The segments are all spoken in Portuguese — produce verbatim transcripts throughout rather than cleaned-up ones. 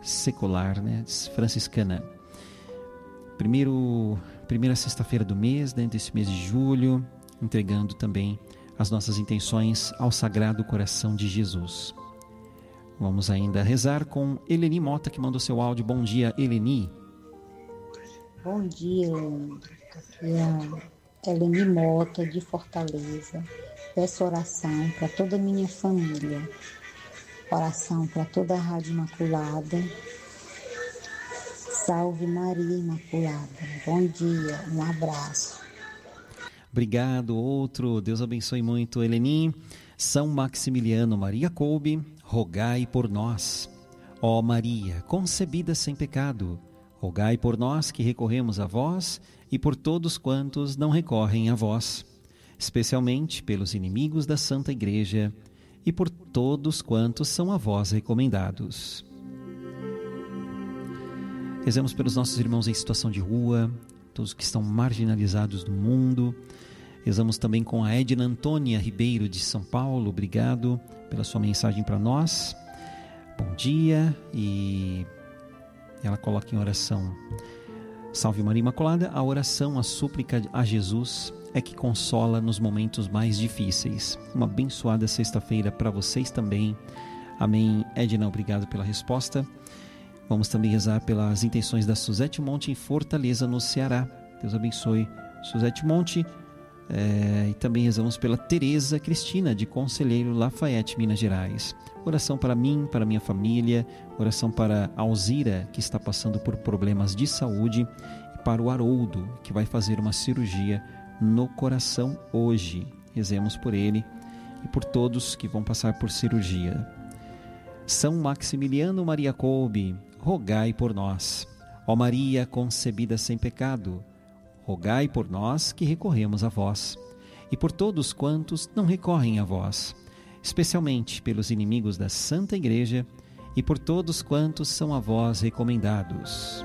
secular, né, franciscana. Primeiro, primeira sexta-feira do mês, dentro desse mês de julho, entregando também as nossas intenções ao Sagrado Coração de Jesus. Vamos ainda rezar com Eleni Mota, que mandou seu áudio. Bom dia, Eleni. Bom dia, aqui é a Eleni Mota, de Fortaleza. Peço oração para toda a minha família, oração para toda a Rádio Imaculada. Salve Maria Imaculada. Bom dia, um abraço. Obrigado, outro. Deus abençoe muito, Eleni. São Maximiliano Maria Kolbe, rogai por nós. Ó Maria, concebida sem pecado, rogai por nós que recorremos a vós e por todos quantos não recorrem a vós, especialmente pelos inimigos da Santa Igreja e por todos quantos são a vós recomendados. Rezemos pelos nossos irmãos em situação de rua, todos que estão marginalizados do mundo. Rezamos também com a Edna Antônia Ribeiro, de São Paulo. Obrigado pela sua mensagem para nós. Bom dia. E ela coloca em oração: Salve Maria Imaculada, a oração, a súplica a Jesus é que consola nos momentos mais difíceis. Uma abençoada sexta-feira para vocês também. Amém. Edna, obrigado pela resposta. Vamos também rezar pelas intenções da Suzete Monte em Fortaleza, no Ceará. Deus abençoe Suzete Monte. É, e também rezamos pela Tereza Cristina, de Conselheiro Lafayette, Minas Gerais. Oração para mim, para minha família. Oração para a Alzira, que está passando por problemas de saúde. E para o Haroldo, que vai fazer uma cirurgia no coração hoje. Rezemos por ele e por todos que vão passar por cirurgia. São Maximiliano Maria Kolbe, rogai por nós. Ó Maria concebida sem pecado, rogai por nós que recorremos a vós, e por todos quantos não recorrem a vós, especialmente pelos inimigos da Santa Igreja e por todos quantos são a vós recomendados.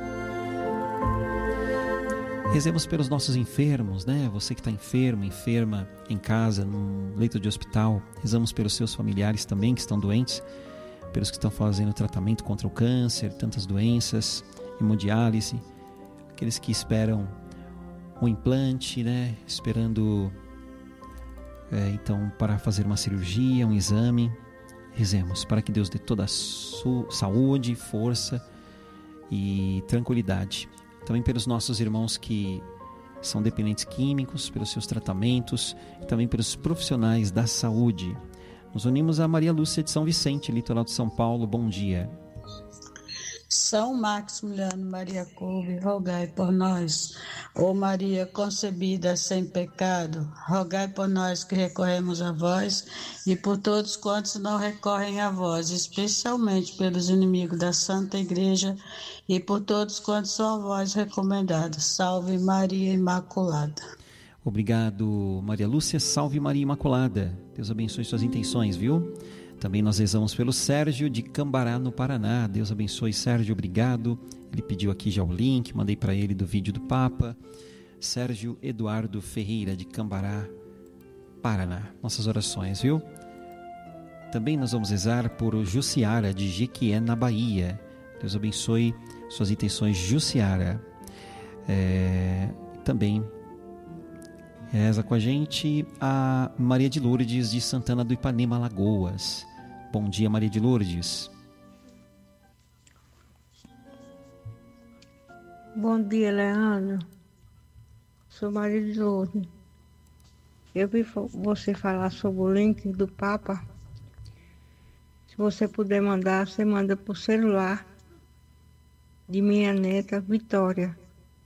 Rezemos pelos nossos enfermos, né? Você que está enfermo, enferma em casa, num leito de hospital. Rezamos pelos seus familiares também que estão doentes, pelos que estão fazendo tratamento contra o câncer, tantas doenças, hemodiálise, aqueles que esperam um implante, né? Esperando é, então para fazer uma cirurgia, um exame. Rezemos para que Deus dê toda a sua saúde, força e tranquilidade. Também pelos nossos irmãos que são dependentes químicos, pelos seus tratamentos e também pelos profissionais da saúde. Nos unimos a Maria Lúcia de São Vicente, litoral de São Paulo. Bom dia. São Maximiliano Maria Kolbe, rogai por nós. Ó Maria concebida sem pecado, rogai por nós que recorremos a vós e por todos quantos não recorrem a vós, especialmente pelos inimigos da Santa Igreja e por todos quantos são a vós recomendados. Salve Maria Imaculada. Obrigado, Maria Lúcia. Salve Maria Imaculada. Deus abençoe suas intenções, viu? Também nós rezamos pelo Sérgio de Cambará, no Paraná. Deus abençoe, Sérgio, obrigado. Ele pediu aqui já o link, mandei para ele do vídeo do Papa. Sérgio Eduardo Ferreira, de Cambará, Paraná. Nossas orações, viu? Também nós vamos rezar por Jussiara, de Jequié, na Bahia. Deus abençoe suas intenções, Jussiara. É, também reza com a gente a Maria de Lourdes, de Santana do Ipanema, Alagoas. Bom dia, Maria de Lourdes. Bom dia, Leandro. Sou Maria de Lourdes. Eu vi você falar sobre o link do Papa. Se você puder mandar, você manda por celular de minha neta Vitória.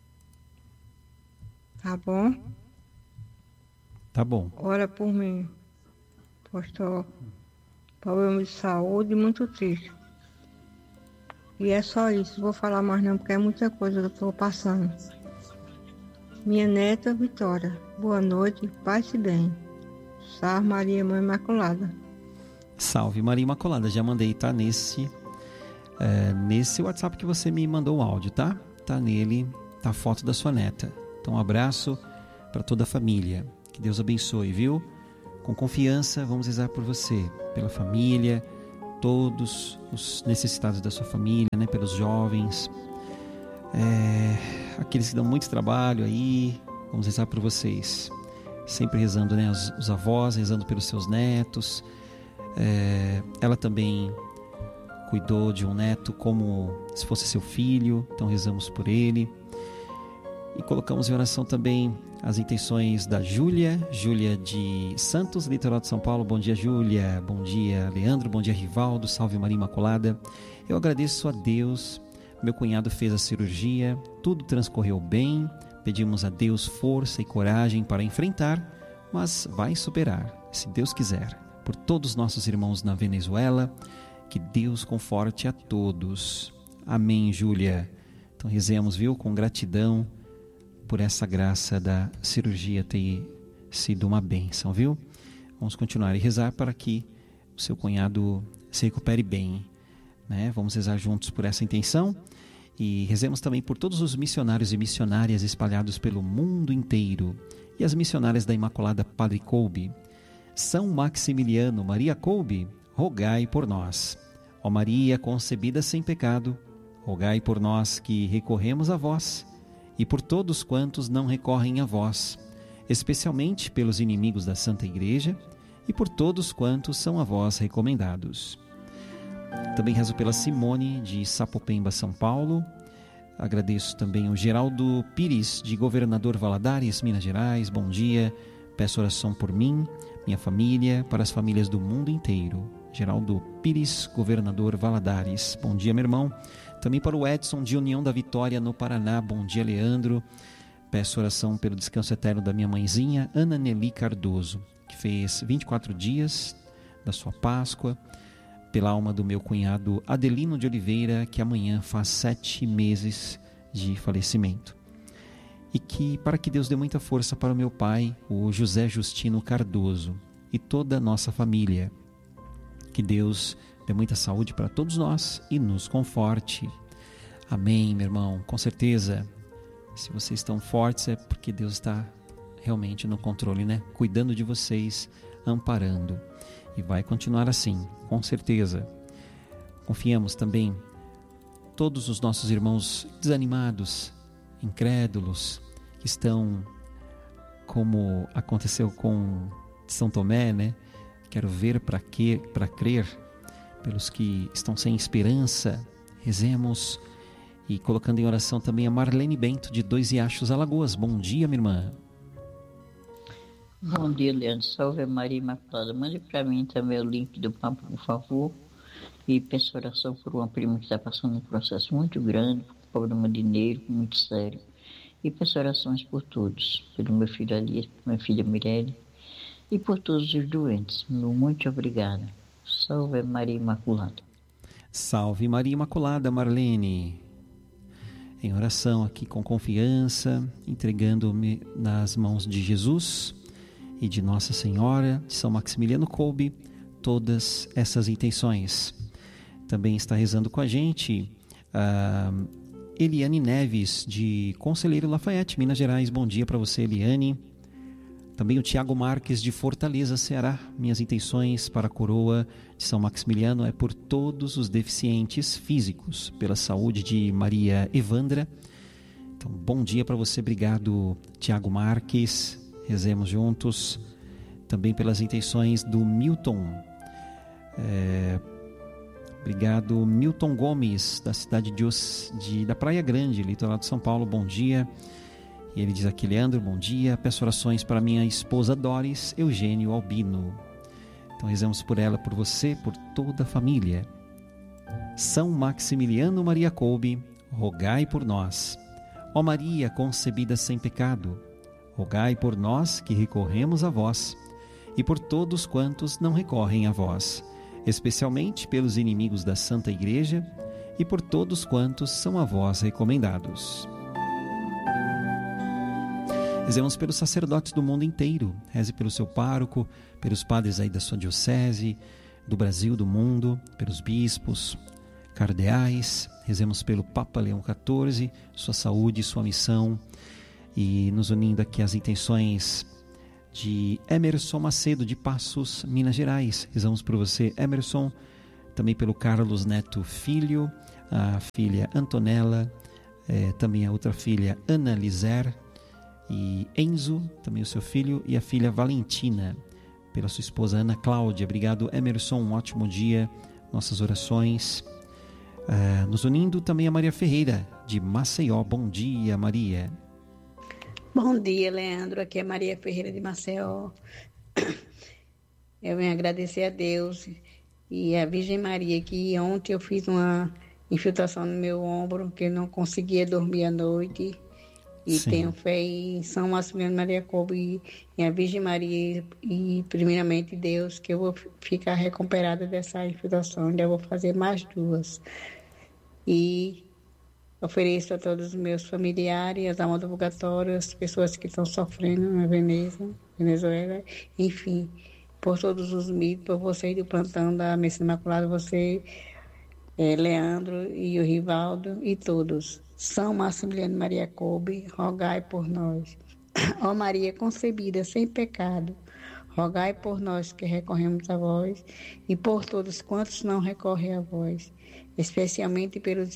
Tá bom? Tá bom. Ora por mim. Pastor, problema de saúde muito triste. E é só isso. Vou falar mais não, porque é muita coisa que eu estou passando. Minha neta Vitória. Boa noite, paz e bem. Salve Maria Mãe Imaculada. Salve Maria Imaculada. Já mandei, tá nesse é, nesse WhatsApp que você me mandou o áudio, tá? Tá nele, tá a foto da sua neta. Então um abraço para toda a família. Deus abençoe, viu? Com confiança, vamos rezar por você, pela família, todos os necessitados da sua família, né? Pelos jovens, é, aqueles que dão muito trabalho aí, vamos rezar por vocês. Sempre rezando, né? Os, os avós, rezando pelos seus netos. É, ela também cuidou de um neto como se fosse seu filho, então rezamos por ele. E colocamos em oração também as intenções da Júlia, Júlia de Santos, litoral de São Paulo. Bom dia, Júlia. Bom dia, Leandro. Bom dia, Rivaldo. Salve Maria Imaculada. Eu agradeço a Deus. Meu cunhado fez a cirurgia, tudo transcorreu bem. Pedimos a Deus força e coragem para enfrentar, mas vai superar, se Deus quiser. Por todos os nossos irmãos na Venezuela, que Deus conforte a todos. Amém, Júlia. Então rezemos, viu, com gratidão por essa graça da cirurgia ter sido uma bênção, viu? Vamos continuar e rezar para que o seu cunhado se recupere bem, né? Vamos rezar juntos por essa intenção e rezemos também por todos os missionários e missionárias espalhados pelo mundo inteiro e as missionárias da Imaculada Padre Kolbe. São Maximiliano, Maria Kolbe, rogai por nós. Ó Maria concebida sem pecado, rogai por nós que recorremos a vós e por todos quantos não recorrem a vós, especialmente pelos inimigos da Santa Igreja e por todos quantos são a vós recomendados. Também rezo pela Simone de Sapopemba, São Paulo. Agradeço também o Geraldo Pires de Governador Valadares, Minas Gerais. Bom dia, peço oração por mim, minha família, para as famílias do mundo inteiro. Geraldo Pires, Governador Valadares. Bom dia, meu irmão. Também para o Edson de União da Vitória, no Paraná. Bom dia, Leandro. Peço oração pelo descanso eterno da minha mãezinha, Ana Nelly Cardoso, que fez vinte e quatro dias da sua Páscoa. Pela alma do meu cunhado Adelino de Oliveira, que amanhã faz sete meses de falecimento. E que, para que Deus dê muita força para o meu pai, o José Justino Cardoso, e toda a nossa família. Que Deus dê muita saúde para todos nós e nos conforte. Amém, meu irmão. Com certeza, se vocês estão fortes é porque Deus está realmente no controle, né? Cuidando de vocês, amparando. E vai continuar assim, com certeza. Confiamos também todos os nossos irmãos desanimados, incrédulos, que estão, como aconteceu com São Tomé, né? Quero ver para que, para crer. Pelos que estão sem esperança, rezemos. E colocando em oração também a Marlene Bento, de Dois Riachos, Alagoas. Bom dia, minha irmã. Bom dia, Leandro. Salve Maria Imaculada. Mande para mim também o link do papo, por favor. E peço oração por uma prima que está passando um processo muito grande, problema de dinheiro, muito sério. E peço orações por todos. Pelo meu filho Elias, por minha filha Mirelle. E por todos os doentes. Muito obrigada. Salve Maria Imaculada. Salve Maria Imaculada, Marlene. Em oração aqui com confiança, entregando-me nas mãos de Jesus e de Nossa Senhora, de São Maximiliano Kolbe, todas essas intenções. Também está rezando com a gente a Eliane Neves, de Conselheiro Lafayette, Minas Gerais. Bom dia para você, Eliane. Também o Tiago Marques, de Fortaleza, Ceará. Minhas intenções para a coroa de São Maximiliano é por todos os deficientes físicos, pela saúde de Maria Evandra. Então, bom dia para você. Obrigado, Tiago Marques. Rezemos juntos. Também pelas intenções do Milton. É, obrigado, Milton Gomes, da cidade de, de, da Praia Grande, litoral de São Paulo. Bom dia. E ele diz aqui: Leandro, bom dia, peço orações para minha esposa Doris Eugênio Albino. Então rezamos por ela, por você, por toda a família. São Maximiliano Maria Kolbe, rogai por nós. Ó Maria concebida sem pecado, rogai por nós que recorremos a vós, e por todos quantos não recorrem a vós, especialmente pelos inimigos da Santa Igreja, e por todos quantos são a vós recomendados. Rezemos pelos sacerdotes do mundo inteiro. Reze pelo seu pároco, pelos padres aí da sua diocese, do Brasil, do mundo, pelos bispos, cardeais. Rezemos pelo Papa Leão quatorze, sua saúde, sua missão. E nos unindo aqui às intenções de Emerson Macedo, de Passos, Minas Gerais. Rezamos por você, Emerson, também pelo Carlos Neto Filho, a filha Antonella, é, também a outra filha Ana Lizer e Enzo, também o seu filho, e a filha Valentina, pela sua esposa Ana Cláudia. Obrigado, Emerson, um ótimo dia, nossas orações. Uh, nos unindo também a Maria Ferreira, de Maceió. Bom dia, Maria. Bom dia, Leandro. Aqui é Maria Ferreira de Maceió. Eu venho agradecer a Deus e a Virgem Maria, que ontem eu fiz uma infiltração no meu ombro, que eu não conseguia dormir à noite. E Sim. tenho fé em São Maximiliano Maria Kolbe e a Virgem Maria e primeiramente Deus, que eu vou ficar recuperada dessa infiltração. Ainda vou fazer mais duas. E ofereço a todos os meus familiares, as almas do purgatório, as pessoas que estão sofrendo na Veneza, Venezuela, enfim, por todos os mitos, por vocês do plantão da Missa Imaculada, você, é, Leandro e o Rivaldo e todos. São Maximiliano Maria Kolbe, rogai por nós. Ó Maria concebida sem pecado, rogai por nós que recorremos a vós e por todos quantos não recorrem a vós, especialmente pelos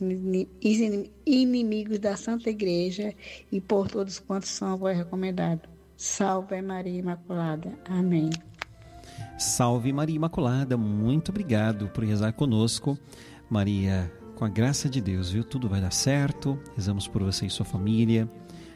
inimigos da Santa Igreja e por todos quantos são a vós recomendados. Salve Maria Imaculada. Amém. Salve Maria Imaculada, muito obrigado por rezar conosco. Maria, com a graça de Deus, viu? Tudo vai dar certo. Rezamos por você e sua família.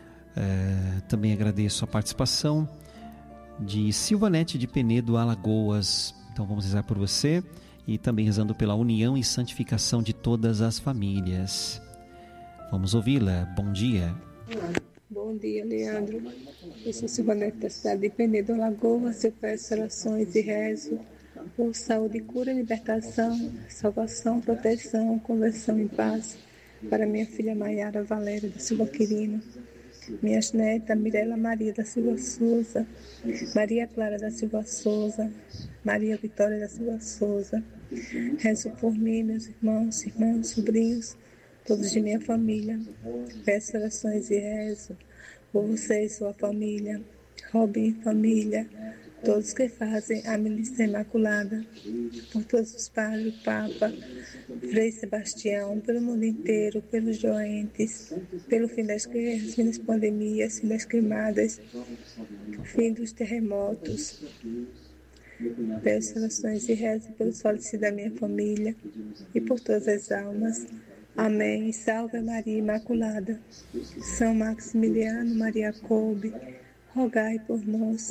É, também agradeço a participação de Silvanete de Penedo, Alagoas. Então vamos rezar por você e também rezando pela união e santificação de todas as famílias. Vamos ouvi-la. Bom dia. Bom dia, Leandro. Eu sou Silvanete da cidade de Penedo, Alagoas. Eu peço orações e rezo por saúde, cura, libertação, salvação, proteção, conversão e paz para minha filha Maiara Valéria da Silva Quirino, minhas netas Mirela Maria da Silva Souza, Maria Clara da Silva Souza, Maria Vitória da Silva Souza. Rezo por mim, meus irmãos, irmãos, sobrinhos, todos de minha família. Peço orações e rezo por você e sua família, Robin família, todos que fazem a milícia imaculada, por todos os padres, o Papa, Frei Sebastião, pelo mundo inteiro, pelos doentes, pelo fim das guerras, fim das pandemias, fim das queimadas, fim dos terremotos. Peço orações e rezo pelos falecidos da minha família e por todas as almas. Amém. Salve Maria Imaculada. São Maximiliano Maria Kolbe, rogai por nós.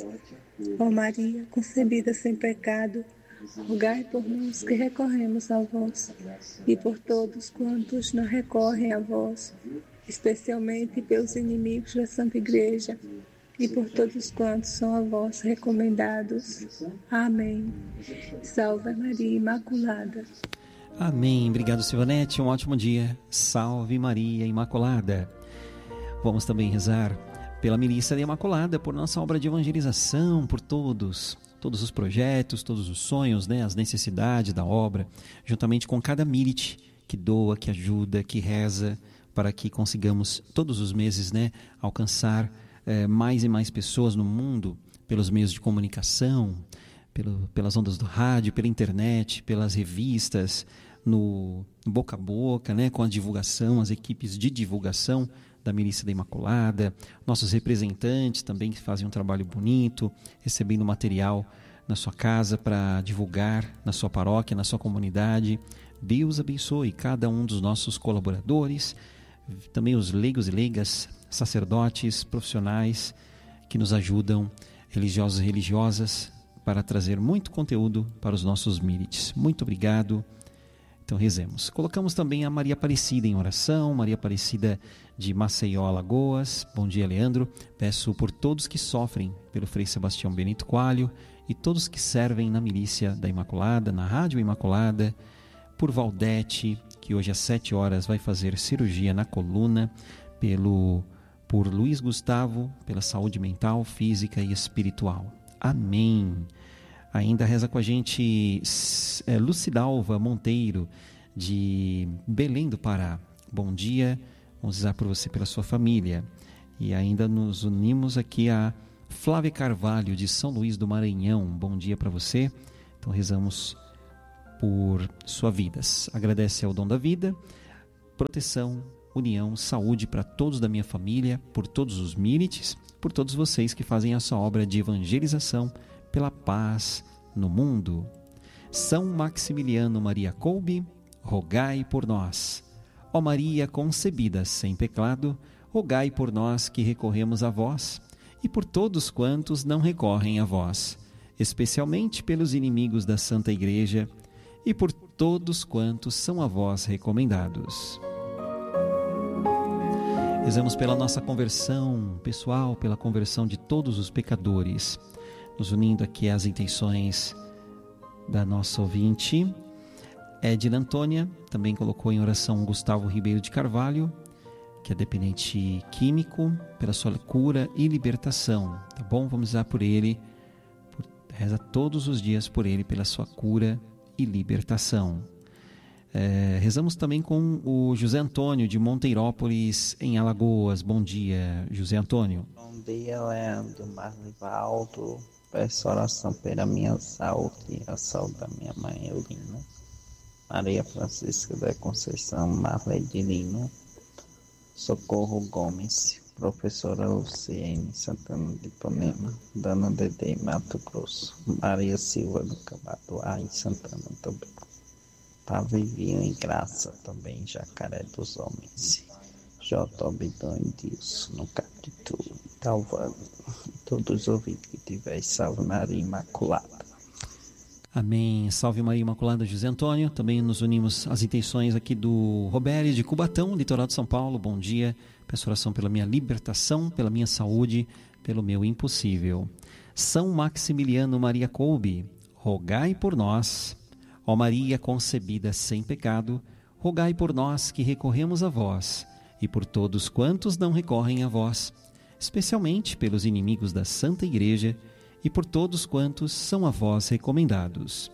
Ó Maria, concebida sem pecado, rogai por nós que recorremos a vós e por todos quantos não recorrem a vós, especialmente pelos inimigos da Santa Igreja e por todos quantos são a vós recomendados. Amém. Salve Maria Imaculada. Amém. Obrigado, Silvanete. Um ótimo dia. Salve Maria Imaculada. Vamos também rezar pela Milícia da Imaculada, por nossa obra de evangelização, por todos, todos os projetos, todos os sonhos, né, as necessidades da obra, juntamente com cada milite que doa, que ajuda, que reza, para que consigamos todos os meses, né, alcançar eh, mais e mais pessoas no mundo, pelos meios de comunicação, pelo, pelas ondas do rádio, pela internet, pelas revistas, no, no boca a boca, né, com a divulgação, as equipes de divulgação da Milícia da Imaculada, nossos representantes também que fazem um trabalho bonito, recebendo material na sua casa para divulgar na sua paróquia, na sua comunidade. Deus abençoe cada um dos nossos colaboradores, também os leigos e leigas, sacerdotes, profissionais que nos ajudam, religiosos e religiosas, para trazer muito conteúdo para os nossos milites. Muito obrigado. Então rezemos. Colocamos também a Maria Aparecida em oração, Maria Aparecida de Maceió, Alagoas. Bom dia, Leandro. Peço por todos que sofrem pelo Frei Sebastião Benito Coalho e todos que servem na Milícia da Imaculada, na Rádio Imaculada, por Valdete, que hoje às sete horas vai fazer cirurgia na coluna, pelo, por Luiz Gustavo, pela saúde mental, física e espiritual. Amém. Ainda reza com a gente é, Lucidalva Monteiro, de Belém do Pará. Bom dia, vamos rezar por você e pela sua família. E ainda nos unimos aqui a Flávia Carvalho, de São Luís do Maranhão. Bom dia para você. Então rezamos por sua vida. Agradece ao dom da vida, proteção, união, saúde para todos da minha família, por todos os milites, por todos vocês que fazem essa obra de evangelização pela paz no mundo. São Maximiliano Maria Kolbe, rogai por nós. Ó Maria concebida sem pecado, rogai por nós que recorremos a vós, e por todos quantos não recorrem a vós, especialmente pelos inimigos da Santa Igreja, e por todos quantos são a vós recomendados. Rezamos pela nossa conversão pessoal, pela conversão de todos os pecadores, nos unindo aqui às intenções da nossa ouvinte Edna Antônia. Também colocou em oração Gustavo Ribeiro de Carvalho, que é dependente químico, pela sua cura e libertação, tá bom? Vamos rezar por ele, por, reza todos os dias por ele, pela sua cura e libertação. É, rezamos também com o José Antônio de Monteirópolis, em Alagoas. Bom dia, José Antônio. Bom dia, Leandro, Marlivaldo. Peço oração pela minha saúde e a saúde da minha mãe Eulina. Maria Francisca da Conceição Marley de Lino. Socorro Gomes, professora Luciene Santana de Ipanema, Dana Dedê Mato Grosso, Maria Silva do Cabadoá em Santana também. Para Vivian em Graça também, Jacaré dos Homens. J. Obidão e Dilson no Capitão, Talvano. Todos os ouvintes que tiverem, salve Maria Imaculada. Amém. Salve Maria Imaculada, José Antônio. Também nos unimos às intenções aqui do Roberto de Cubatão, litoral de São Paulo. Bom dia. Peço oração pela minha libertação, pela minha saúde, pelo meu impossível. São Maximiliano Maria Kolbe, rogai por nós. Ó Maria concebida sem pecado, rogai por nós que recorremos a vós, e por todos quantos não recorrem a vós, especialmente pelos inimigos da Santa Igreja, e por todos quantos são a vós recomendados.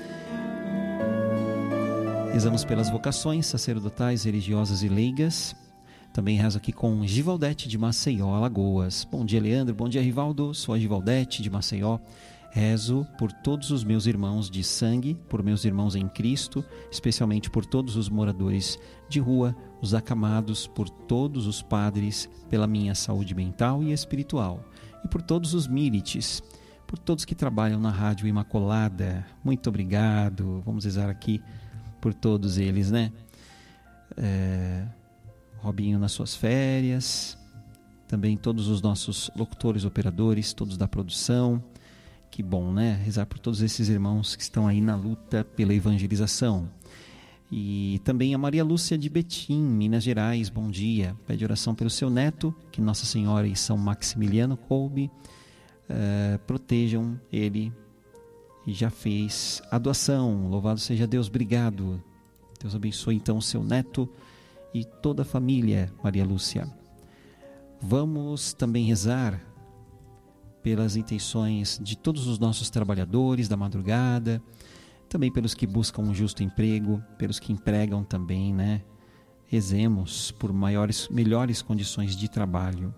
Rezamos pelas vocações sacerdotais, religiosas e leigas. Também rezo aqui com Givaldete de Maceió, Alagoas. Bom dia, Leandro. Bom dia, Rivaldo. Sou a Givaldete de Maceió. Rezo por todos os meus irmãos de sangue, por meus irmãos em Cristo, especialmente por todos os moradores de rua, os acamados, por todos os padres, pela minha saúde mental e espiritual, e por todos os milites, por todos que trabalham na Rádio Imaculada. Muito obrigado. Vamos rezar aqui por todos eles, né? É, Robinho nas suas férias, também todos os nossos locutores, operadores, todos da produção. Que bom, né? Rezar por todos esses irmãos que estão aí na luta pela evangelização. E também a Maria Lúcia de Betim, Minas Gerais, bom dia. Pede oração pelo seu neto, que Nossa Senhora e São Maximiliano Kolbe uh, protejam ele. E já fez a doação. Louvado seja Deus, obrigado. Deus abençoe então o seu neto e toda a família, Maria Lúcia. Vamos também rezar pelas intenções de todos os nossos trabalhadores da madrugada, também pelos que buscam um justo emprego, pelos que empregam também, né? Rezemos por maiores, melhores condições de trabalho.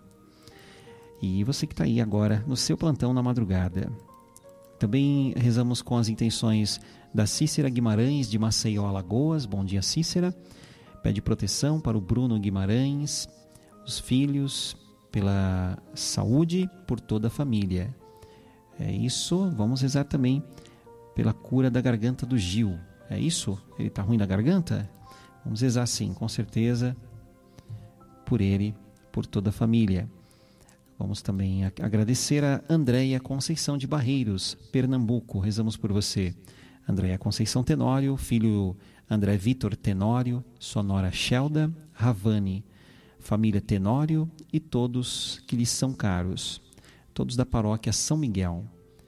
E você que está aí agora no seu plantão na madrugada. Também rezamos com as intenções da Cícera Guimarães de Maceió, Alagoas. Bom dia, Cícera. Pede proteção para o Bruno Guimarães, os filhos, pela saúde, por toda a família. É isso. Vamos rezar também pela cura da garganta do Gil. É isso? Ele está ruim da garganta? Vamos rezar sim, com certeza, por ele, por toda a família. Vamos também agradecer a Andréia Conceição de Barreiros, Pernambuco. Rezamos por você. Andréia Conceição Tenório, filho André Vitor Tenório, Sonora Shelda, Ravani, família Tenório e todos que lhes são caros, todos da paróquia São Miguel.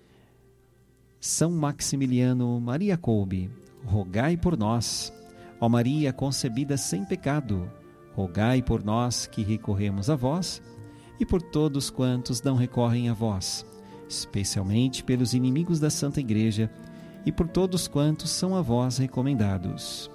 São Maximiliano Maria Kolbe, rogai por nós. Ó Maria concebida sem pecado, rogai por nós que recorremos a vós, e por todos quantos não recorrem a vós, especialmente pelos inimigos da Santa Igreja, e por todos quantos são a vós recomendados.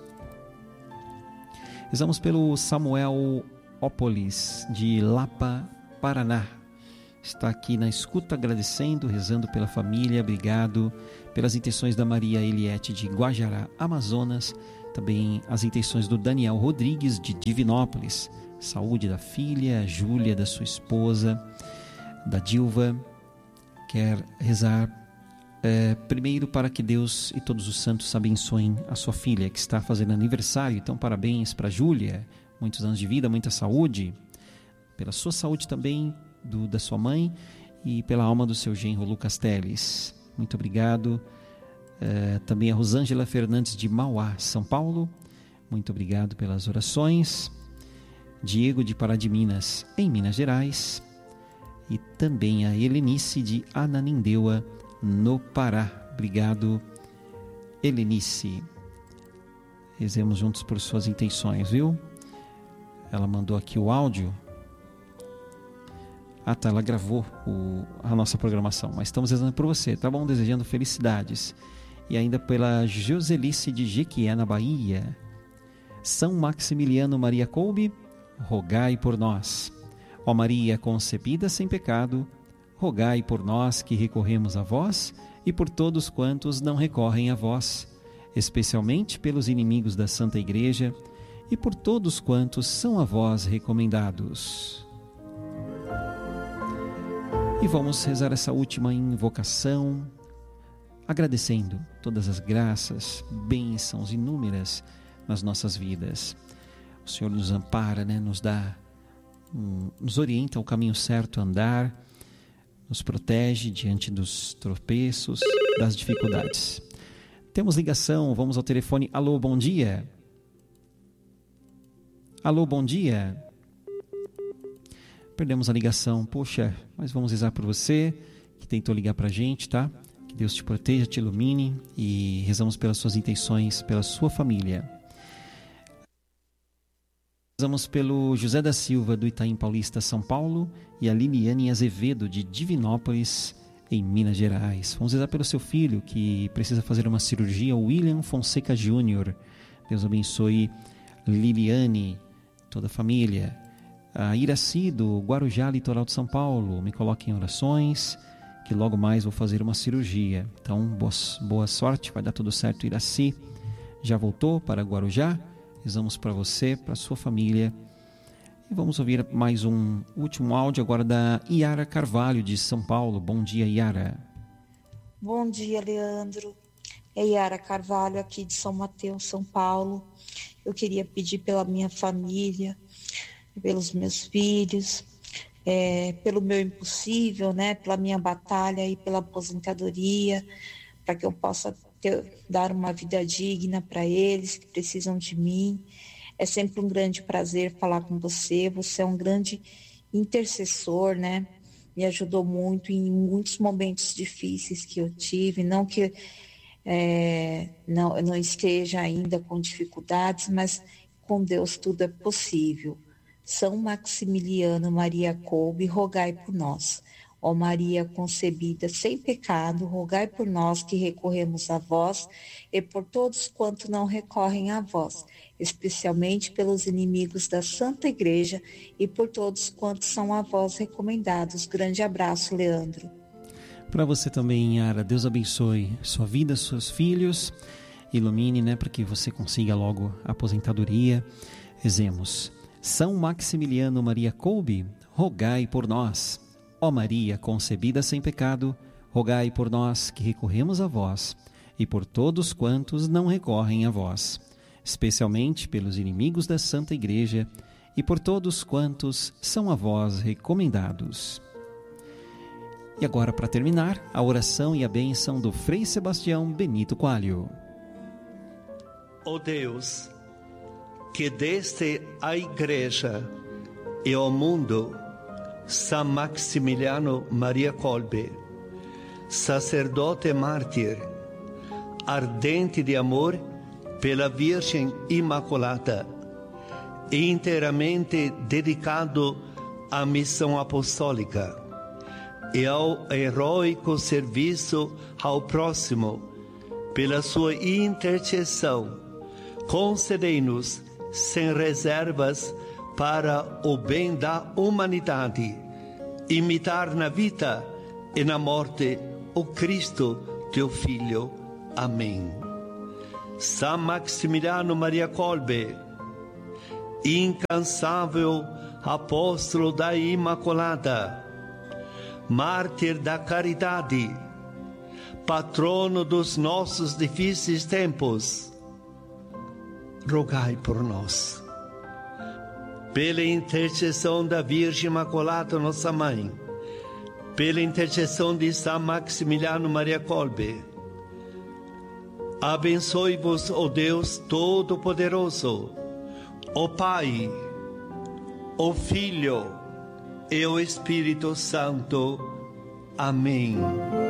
Rezamos pelo Samuel Ópolis, de Lapa, Paraná. está aqui na escuta, agradecendo, rezando pela família. Obrigado pelas intenções da Maria Eliette de Guajará, Amazonas. Também as intenções do Daniel Rodrigues de Divinópolis. Saúde da filha, Júlia, da sua esposa, da Dilva. Quer rezar é, primeiro para que Deus e todos os santos abençoem a sua filha, que está fazendo aniversário. Então, parabéns para Júlia. Muitos anos de vida, muita saúde. Pela sua saúde também, do, da sua mãe, e pela alma do seu genro Lucas Teles. Muito obrigado. É, também a Rosângela Fernandes de Mauá, São Paulo. Muito obrigado pelas orações. Diego de Pará de Minas, em Minas Gerais. E também a Helenice de Ananindeua, no Pará. Obrigado, Helenice. Rezemos juntos por suas intenções, viu? Ela mandou aqui o áudio. Ah, tá, ela gravou o, a nossa programação, mas estamos rezando por você, tá bom? Desejando felicidades. E ainda pela Joselice de Jequié, na Bahia. São Maximiliano Maria Kolbe, rogai por nós. Ó Maria concebida sem pecado, rogai por nós que recorremos a vós e por todos quantos não recorrem a vós, especialmente pelos inimigos da Santa Igreja e por todos quantos são a vós recomendados. E vamos rezar essa última invocação, agradecendo todas as graças, bênçãos inúmeras nas nossas vidas. O Senhor nos ampara, né? Nos dá, um, nos orienta ao caminho certo a andar, nos protege diante dos tropeços, das dificuldades. Temos ligação, vamos ao telefone. Alô, bom dia. Alô, bom dia. Perdemos a ligação, poxa, mas vamos rezar por você que tentou ligar para a gente, tá? Que Deus te proteja, te ilumine e rezamos pelas suas intenções, pela sua família. Rezamos pelo José da Silva do Itaim Paulista, São Paulo, e a Liliane Azevedo de Divinópolis, em Minas Gerais. Vamos rezar pelo seu filho que precisa fazer uma cirurgia, William Fonseca Júnior. Deus abençoe Liliane, toda a família. A Iraci do Guarujá, litoral de São Paulo, me coloque em orações, que logo mais vou fazer uma cirurgia. Então, boa, boa sorte, vai dar tudo certo, Iraci. Já voltou para Guarujá? Rezamos para você, para a sua família. E vamos ouvir mais um último áudio agora da Iara Carvalho, de São Paulo. Bom dia, Iara. Bom dia, Leandro. É Iara Carvalho, aqui de São Mateus, São Paulo. Eu queria pedir pela minha família, pelos meus filhos, é, pelo meu impossível, né, pela minha batalha e pela aposentadoria, para que eu possa ter, dar uma vida digna para eles que precisam de mim. É sempre um grande prazer falar com você, você é um grande intercessor, né, me ajudou muito em muitos momentos difíceis que eu tive, não que é, não, eu não esteja ainda com dificuldades, mas com Deus tudo é possível. São Maximiliano Maria Kolbe, rogai por nós. Ó Maria concebida sem pecado, rogai por nós que recorremos a vós e por todos quanto não recorrem a vós, especialmente pelos inimigos da Santa Igreja e por todos quantos são a vós recomendados. Grande abraço, Leandro. Para você também, Yara, Deus abençoe sua vida, seus filhos, ilumine, né, para que você consiga logo a aposentadoria. Rezemos. São Maximiliano Maria Kolbe, rogai por nós. Ó Maria concebida sem pecado, rogai por nós que recorremos a vós e por todos quantos não recorrem a vós, especialmente pelos inimigos da Santa Igreja e por todos quantos são a vós recomendados. E agora, para terminar, a oração e a bênção do Frei Sebastião Benito Coelho. Ó Deus, que deste à Igreja e ao mundo São Maximiliano Maria Kolbe, sacerdote mártir, ardente de amor pela Virgem Imaculada e inteiramente dedicado à missão apostólica e ao heróico serviço ao próximo, pela sua intercessão, concedei-nos sem reservas para o bem da humanidade, imitar na vida e na morte o Cristo, teu Filho. Amém. São Maximiliano Maria Kolbe, incansável apóstolo da Imaculada, mártir da caridade, patrono dos nossos difíceis tempos, rogai por nós. Pela intercessão da Virgem Imaculada, nossa Mãe, pela intercessão de São Maximiliano Maria Kolbe, abençoe-vos, ó Deus Todo-Poderoso, o Pai, o Filho e o Espírito Santo. Amém.